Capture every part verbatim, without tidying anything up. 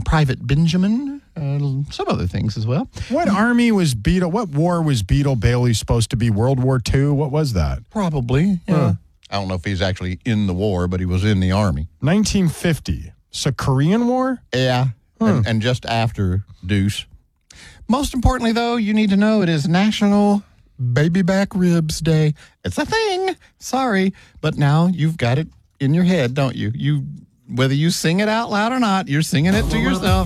and Private Benjamin, uh, some other things as well. What army was Beetle? What war was Beetle Bailey supposed to be? World War Two? What was that? Probably, yeah. Huh. I don't know if he's actually in the war, but he was in the Army. nineteen fifty. So Korean War? Yeah, Hmm. and, and just after Deuce. Most importantly, though, you need to know it is National Baby Back Ribs Day. It's a thing. Sorry, but now you've got it in your head, don't you? You, whether you sing it out loud or not, you're singing it to yourself.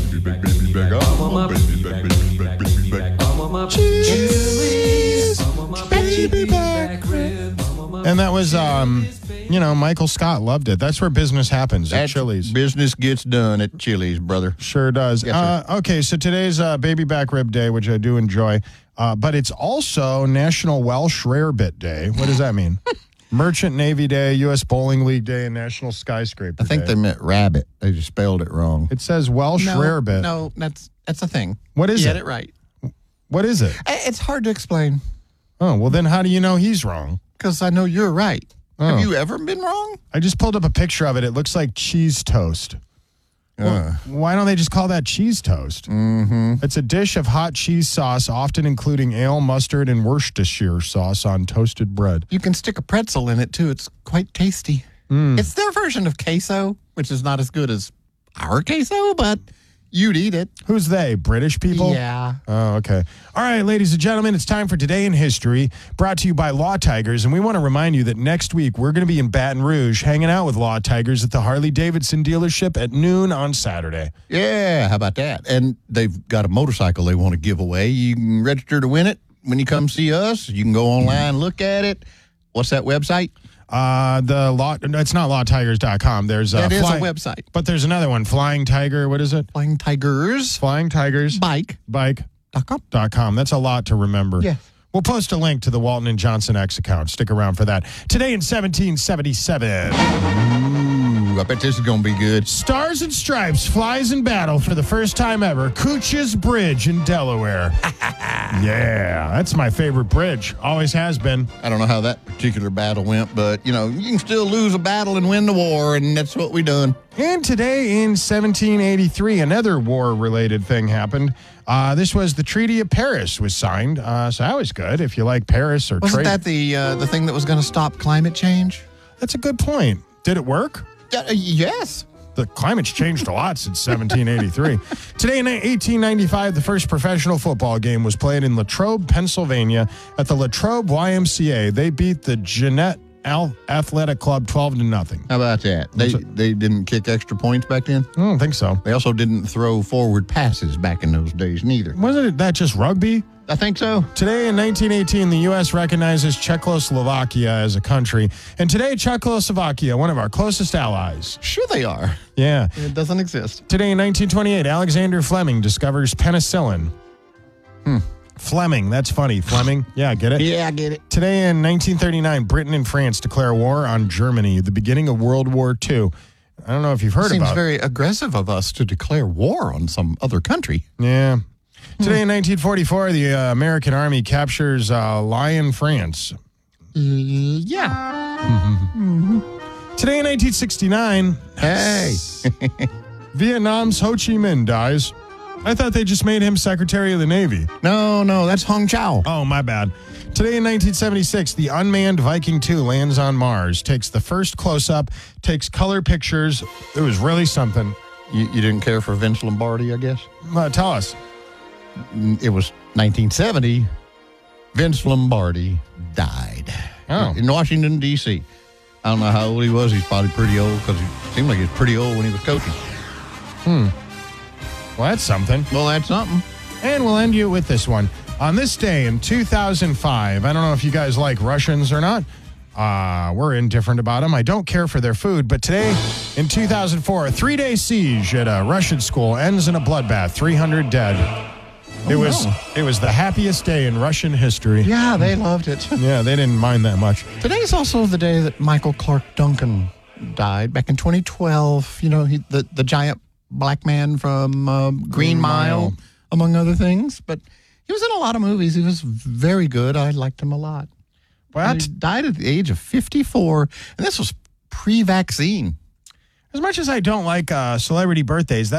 Chili's Baby Back Ribs. And that was, um, you know, Michael Scott loved it. That's where business happens, at That's Chili's. Business gets done at Chili's, brother. Sure does. Yes, sir. uh, okay, so today's uh, Baby Back Rib Day, which I do enjoy. Uh, but it's also National Welsh Rarebit Day. What does that mean? Merchant Navy Day, U S Bowling League Day, and National Skyscraper I think Day. they meant rabbit. They just spelled it wrong. It says Welsh no, Rarebit. No, that's that's a thing. What is you it? Get it right. What is it? I- It's hard to explain Oh, well, then how do you know he's wrong? because I know you're right. Oh. Have you ever been wrong? I just pulled up a picture of it. It looks like cheese toast. Well, why don't they just call that cheese toast? Mm-hmm. It's a dish of hot cheese sauce, often including ale, mustard, and Worcestershire sauce on toasted bread. You can stick a pretzel in it, too. It's quite tasty. Mm. It's their version of queso, which is not as good as our queso, but you'd eat it. Who's they? British people? Yeah. Oh, okay. All right, ladies and gentlemen, it's time for Today in History, brought to you by Law Tigers. And we want to remind you that next week we're going to be in Baton Rouge hanging out with Law Tigers at the Harley-Davidson dealership at noon on Saturday. Yeah, how about that? And they've got a motorcycle they want to give away. You can register to win it when you come see us. You can go online, look at it. What's that website? Uh, the law, no, it's not law tigers dot com. There's uh, That is Fly- a website. But there's another one, Flying Tiger. What is it? Flying Tigers Flying Tigers Bike Bike dot com. dot com. That's a lot to remember. Yeah. We'll post a link to the Walton and Johnson X account. Stick around for that. Today in seventeen seventy-seven. Ooh, I bet this is going to be good. Stars and Stripes flies in battle for the first time ever. Cooch's Bridge in Delaware. Yeah, that's my favorite bridge. Always has been. I don't know how that particular battle went, but, you know, you can still lose a battle and win the war, and that's what we done. And today in seventeen eighty-three, another war-related thing happened. Uh, this was the Treaty of Paris was signed, uh, so that was good if you like Paris or Wasn't trade. that the uh, the thing that was going to stop climate change? That's a good point. Did it work? Uh, yes. The climate's changed a lot since seventeen eighty-three. Today in eighteen ninety-five, the first professional football game was played in Latrobe, Pennsylvania at the Latrobe Y M C A. They beat the Jeannette Al- Athletic Club twelve to nothing. How about that? They What's it? they didn't kick extra points back then? I don't think so. They also didn't throw forward passes back in those days, neither. Wasn't that just rugby? I think so. Today in nineteen eighteen, the U S recognizes Czechoslovakia as a country. And today, Czechoslovakia, one of our closest allies. Sure they are. Yeah. It doesn't exist. Today in nineteen twenty-eight, Alexander Fleming discovers penicillin. Hmm. Fleming, that's funny. Fleming, yeah, get it? Yeah, I get it. Today in nineteen thirty-nine, Britain and France declare war on Germany, the beginning of World War Two. I don't know if you've heard Seems about it. very aggressive of us to declare war on some other country. Yeah. Today in nineteen forty-four, the uh, American Army captures uh, Lyon, France. Yeah. Today in nineteen sixty-nine, Hey. Vietnam's Ho Chi Minh dies. I thought they just made him Secretary of the Navy. No, no, that's Hong Chow. Oh, my bad. Today in nineteen seventy-six, the unmanned Viking two lands on Mars, takes the first close-up, takes color pictures. It was really something. You, you didn't care for Vince Lombardi, I guess? Uh, tell us. It was nineteen seventy. Vince Lombardi died Oh. in Washington, D C I don't know how old he was. He's probably pretty old because he seemed like he was pretty old when he was coaching. Hmm. Well, that's something. Well, that's something. And we'll end you with this one. On this day in two thousand five, I don't know if you guys like Russians or not. Uh, we're indifferent about them. I don't care for their food. But today in two thousand four, a three-day siege at a Russian school ends in a bloodbath, three hundred dead. It Oh, was no. it was the happiest day in Russian history. Yeah, they loved it. Yeah, they didn't mind that much. Today's also the day that Michael Clark Duncan died back in twenty twelve. You know, he, the, the giant black man from uh, Green, Green Mile, Mile. among other things. But he was in a lot of movies. He was very good. I liked him a lot. Well, And he died at the age of fifty-four, and this was pre-vaccine. as much as I don't like uh, celebrity birthdays, that